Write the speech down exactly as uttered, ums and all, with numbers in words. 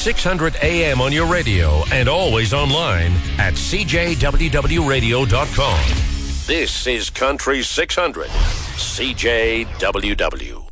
six hundred A M on your radio and always online at c j w w radio dot com. This is Country six hundred, C J W W.